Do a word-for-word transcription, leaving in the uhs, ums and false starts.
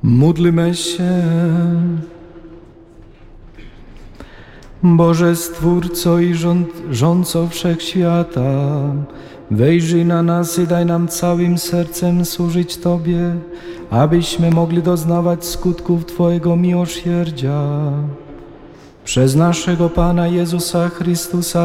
Módlmy się. Boże Stwórco i rząd, rządco wszechświata, wejrzyj na nas i daj nam całym sercem służyć Tobie, abyśmy mogli doznawać skutków Twojego miłosierdzia. Przez naszego Pana Jezusa Chrystusa,